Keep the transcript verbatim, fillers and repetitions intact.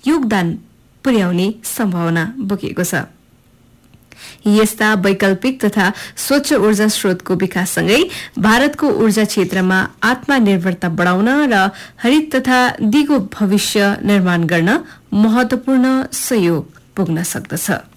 योगदान पुर्याउने सम्भावना बोकेको छ। यस्ता वैकल्पिक तथा स्वच्छ ऊर्जा स्रोतको विकाससँगै भारतको ऊर्जा क्षेत्रमा आत्मनिर्भरता बढाउन र हरित तथा दिगो भविष्य निर्माण गर्न महत्वपूर्ण सहयोग पुग्न सक्दछ।